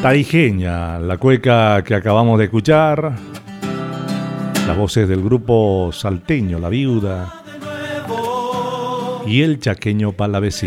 Tarijeña, la cueca que acabamos de escuchar, las voces del grupo salteño La Viuda y el chaqueño Palavecino.